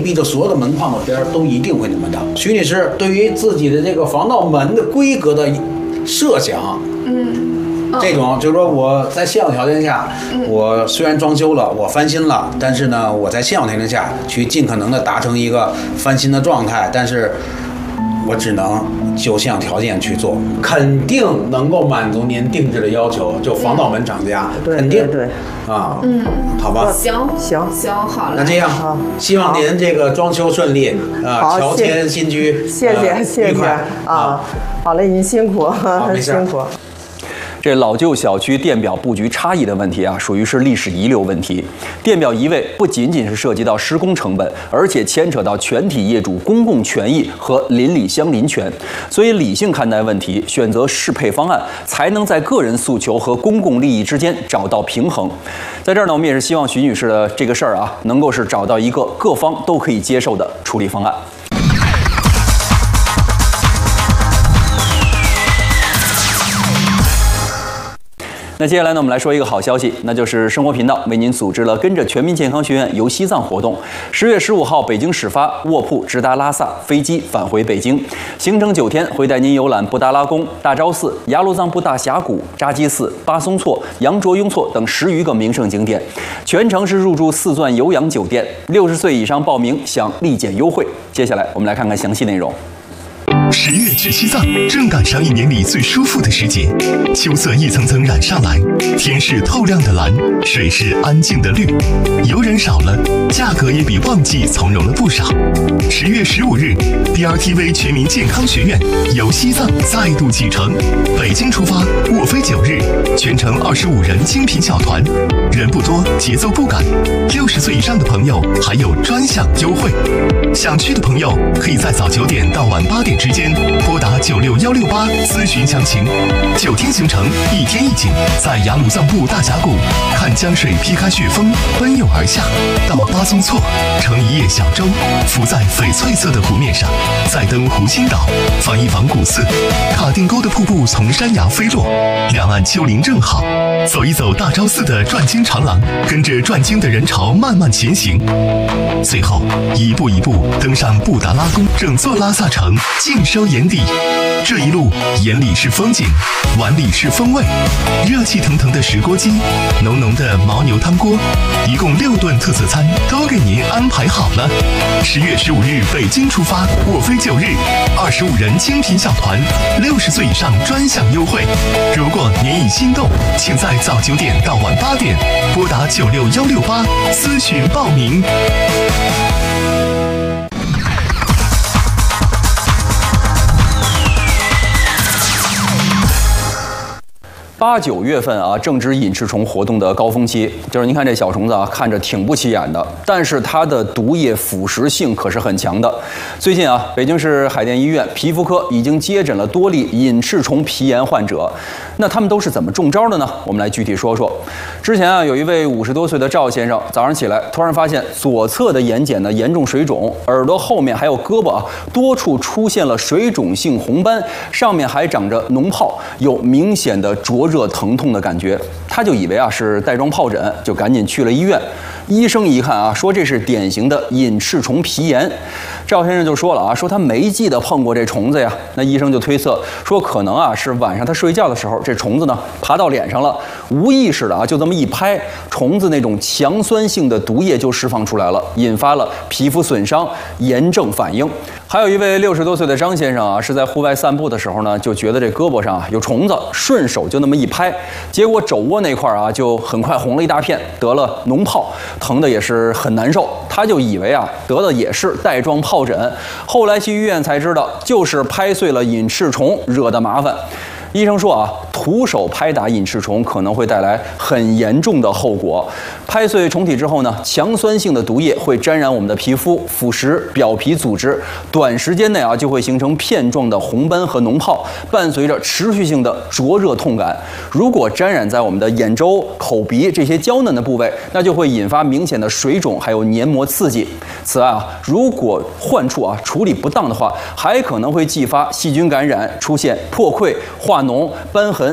必就所有的门框的边都一定会那么大。徐女士对于自己的这个防盗门的规格的设想，这种就是说我在现有条件下，我虽然装修了，我翻新了，但是呢，我在现有条件下去尽可能的达成一个翻新的状态，但是我只能就现有条件去做，肯定能够满足您定制的要求。就防盗门厂家，肯定对啊，好吧， 行， 好了， 那这样，希望您这个装修顺利啊，乔迁新居， 谢谢愉快啊，好嘞，您辛苦，辛苦。 这老旧小区电表布局差异的问题啊，属于是历史遗留问题。电表移位不仅仅是涉及到施工成本，而且牵扯到全体业主公共权益和邻里相邻权。所以理性看待问题，选择适配方案，才能在个人诉求和公共利益之间找到平衡。在这儿呢，我们也是希望徐女士的这个事儿啊，能够是找到一个各方都可以接受的处理方案。那接下来呢，我们来说一个好消息，那就是生活频道为您组织了跟着全民健康学院游西藏活动。10月15号北京始发，卧铺直达拉萨，飞机返回北京，行程9天，会带您游览布达拉宫、大昭寺、雅鲁藏布大峡谷、扎基寺、巴松措、羊卓雍措等10余个名胜景点，全程是入住4钻有氧酒店，60岁以上报名享立减优惠。接下来我们来看看详细内容。 10月去西藏，正赶上1年里最舒服的时节。秋色一层层染上来，天是透亮的蓝，水是安静的绿。游人少了，价格也比旺季从容了不少。10月15日 ，BRTV 全民健康学院游西藏再度启程，北京出发，卧飞9日，全程25人精品小团，人不多，节奏不赶。60岁以上的朋友还有专享优惠。想去的朋友可以在早9点到晚8点之间拨打96168咨询详情。9天行程，1天1景，在雅鲁藏布大峡谷看江水劈开雪峰奔涌而下，到巴松措乘1叶小舟浮在翡翠色的湖面上，再登湖心岛访一访古寺，卡定沟的瀑布从山崖飞落，两岸丘陵正好，走一走大昭寺的转经长廊，跟着转经的人潮慢慢前行，最后一步一步登上布达拉宫，整座拉萨城尽收眼底。这一路眼里是风景，碗里是风味，热气腾腾的石锅鸡，浓浓的牦牛汤锅，一共6顿特色餐都给您安排好了。10月15日北京出发，卧飞9日，25人精品小团，60岁以上专享优惠。如果您已心动，请在早9点到晚8点拨打96168咨询报名。 8、9月份啊，正值隐翅虫活动的高峰期。就是您看这小虫子啊，看着挺不起眼的，但是它的毒液腐蚀性可是很强的。最近啊，北京市海淀医院皮肤科已经接诊了多例隐翅虫皮炎患者。那他们都是怎么中招的呢？我们来具体说说。之前啊，有一位50多岁的赵先生，早上起来突然发现左侧的眼睑呢严重水肿，耳朵后面还有胳膊啊多处出现了水肿性红斑，上面还长着脓泡，有明显的灼热疼痛的感觉。他就以为啊是带状疱疹，就赶紧去了医院。医生一看啊，说这是典型的隐翅虫皮炎。赵先生就说了啊，说他没记得碰过这虫子呀。那医生就推测说，可能啊是晚上他睡觉的时候，这虫子呢爬到脸上了，无意识的啊就这么一拍，虫子那种强酸性的毒液就释放出来了，引发了皮肤损伤、炎症反应。还有一位60多岁的张先生啊，是在户外散步的时候呢，就觉得这胳膊上啊有虫子，顺手就那么一拍，结果肘窝那块啊就很快红了一大片，得了脓泡，疼的也是很难受。他就以为啊得的也是带状疱疹，后来去医院才知道，就是拍碎了隐翅虫惹的麻烦。医生说啊，徒手拍打隐翅虫可能会带来很严重的后果。拍碎虫体之后呢，强酸性的毒液会沾染我们的皮肤，腐蚀表皮组织，短时间内啊就会形成片状的红斑和脓泡，伴随着持续性的灼热痛感。如果沾染在我们的眼周、口鼻这些娇嫩的部位，那就会引发明显的水肿，还有黏膜刺激。此外啊，如果患处啊处理不当的话，还可能会继发细菌感染，出现破溃、化脓、瘢痕，